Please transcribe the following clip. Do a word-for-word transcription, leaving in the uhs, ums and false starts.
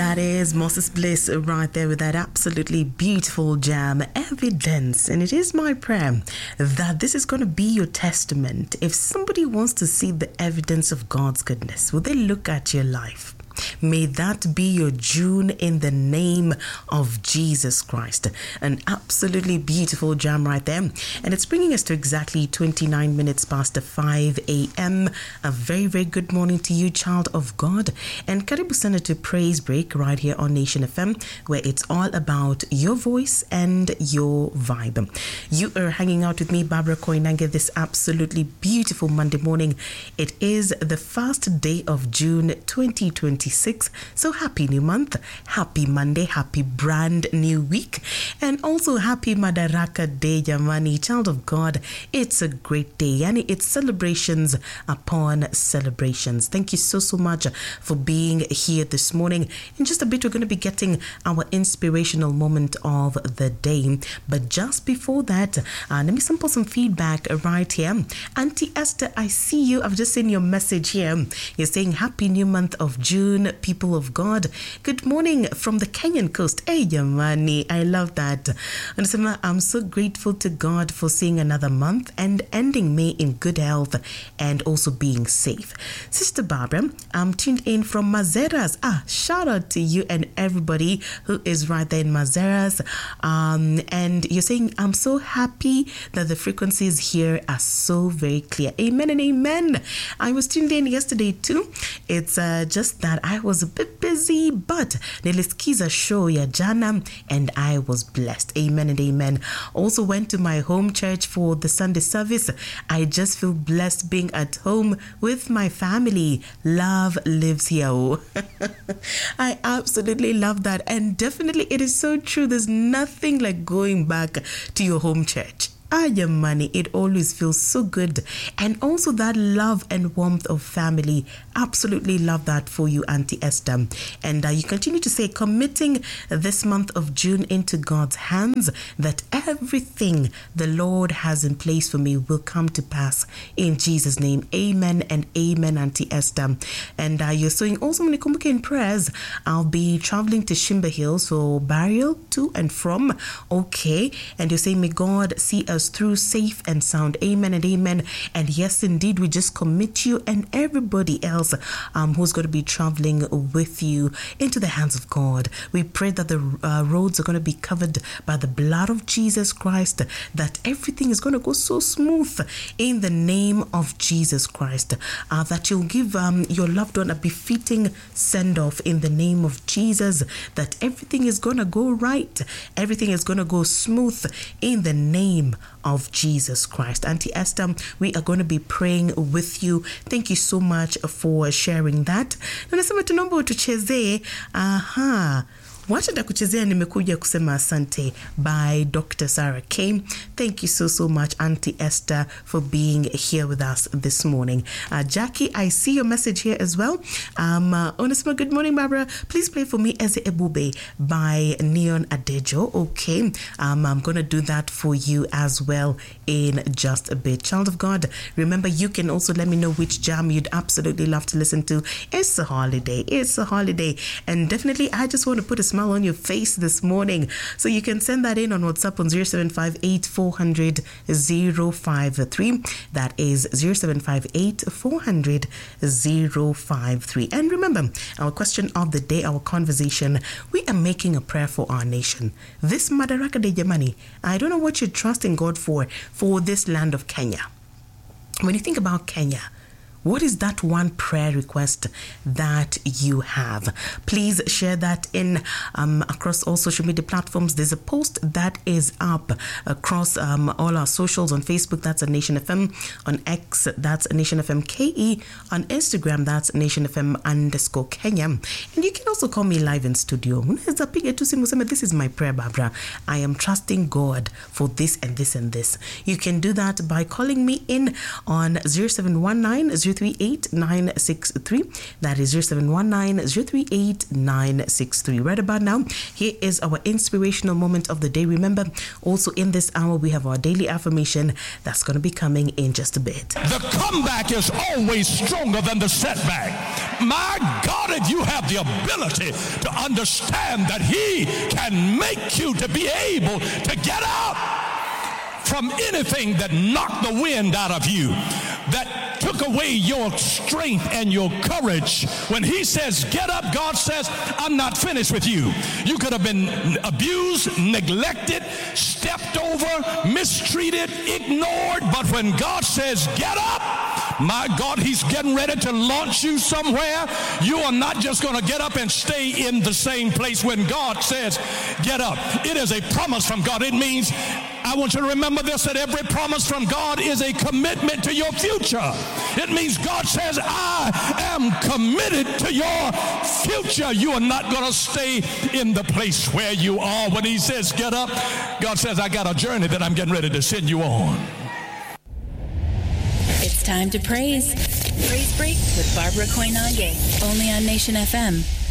That is Moses Bliss right there with that absolutely beautiful jam, Evidence. And it is my prayer that this is going to be your testament. If somebody wants to see the evidence of God's goodness, will they look at your life? May that be your June in the name of Jesus Christ. An absolutely beautiful jam right there. And it's bringing us to exactly twenty-nine minutes past five a.m. A very, very good morning to you, child of God. And Karibu Sana to Praise Break right here on Nation F M, where it's all about your voice and your vibe. You are hanging out with me, Barbara Koinange, this absolutely beautiful Monday morning. It is the first day of June twenty twenty-six. So happy new month, happy Monday, happy brand new week, and also happy Madaraka Day, Jamani, child of God. It's a great day, and it's celebrations upon celebrations. Thank you so, so much for being here this morning. In just a bit, we're going to be getting our inspirational moment of the day. But just before that, uh, let me sample some feedback right here. Auntie Esther, I see you. I've just seen your message here. You're saying happy new month of June, people of God. Good morning from the Kenyan coast. Hey, Yamani, I love that. And I'm so grateful to God for seeing another month and ending May in good health and also being safe. Sister Barbara, I'm tuned in from Mazeras. Ah, shout out to you and everybody who is right there in Mazeras. Um, and you're saying, I'm so happy that the frequencies here are so very clear. Amen and amen. I was tuned in yesterday too. It's uh, just that I was a bit busy, but nilisikiza show ya jana and I was blessed. Amen and amen. Also went to my home church for the Sunday service. I just feel blessed being at home with my family. Love lives here. I absolutely love that, and definitely it is so true. There's nothing like going back to your home church. Ah, yeah, money. It always feels so good. And also that love and warmth of family. Absolutely love that for you, Auntie Esther. And uh, you continue to say, committing this month of June into God's hands, that everything the Lord has in place for me will come to pass in Jesus' name. Amen and amen, Auntie Esther. And uh, you're saying also, Mnikumbuke in prayers, I'll be traveling to Shimba Hills for burial to and from. Okay. And you're saying, may God see us through safe and sound. Amen and amen. And yes, indeed, we just commit you and everybody else um, who's going to be traveling with you into the hands of God. We pray that the uh, roads are going to be covered by the blood of Jesus Christ, that everything is going to go so smooth in the name of Jesus Christ, uh, that you'll give um, your loved one a befitting send-off in the name of Jesus, that everything is going to go right, everything is going to go smooth in the name of Jesus Christ. Auntie Esther, we are going to be praying with you. Thank you so much for sharing that. Na nasema tunomba utuchezee. Aha. Wacha takuchezea nimekuja kusema asante by Doctor Sarah K. Thank you so, so much, Auntie Esther, for being here with us this morning. Uh, Jackie, I see your message here as well. Um, uh, Onesima, good morning, Barbara. Please play for me Eze Ebube by Neon Adejo. Okay. Um, I'm going to do that for you as well in just a bit. Child of God, remember, you can also let me know which jam you'd absolutely love to listen to. It's a holiday. It's a holiday. And definitely, I just want to put a smile on your face this morning. So you can send that in on WhatsApp on zero seven five eight four hundred zero five three. That is zero seven five eight four hundred zero five three. And remember, our question of the day, our conversation, we are making a prayer for our nation. This Madaraka Day Jamani, I don't know what you're trusting God for, for this land of Kenya. When you think about Kenya, what is that one prayer request that you have? Please share that in um, across all social media platforms. There's a post that is up across um, all our socials. On Facebook, that's a Nation F M. On X, that's a Nation F M K E. On Instagram, that's Nation F M underscore Kenya. And you can also call me live in studio. This is my prayer, Barbara. I am trusting God for this and this and this. You can do that by calling me in on zero seven one nine zero three eight nine six three. That is zero seven one nine zero three eight nine six three. Right about now, here is our inspirational moment of the day. Remember, also in this hour, we have our daily affirmation that's going to be coming in just a bit. The comeback is always stronger than the setback. My God, if you have the ability to understand that he can make you to be able to get up from anything that knocked the wind out of you, that took away your strength and your courage. When he says, get up, God says, I'm not finished with you. You could have been abused, neglected, stepped over, mistreated, ignored, but when God says, get up, my God, he's getting ready to launch you somewhere. You are not just going to get up and stay in the same place. When God says, get up, it is a promise from God. It means, I want you to remember this, that every promise from God is a commitment to your future. It means God says, I am committed to your future. You are not going to stay in the place where you are. When he says, get up, God says, I got a journey that I'm getting ready to send you on. It's time to praise. Praise Break with Barbara Koinange, only on Nation F M.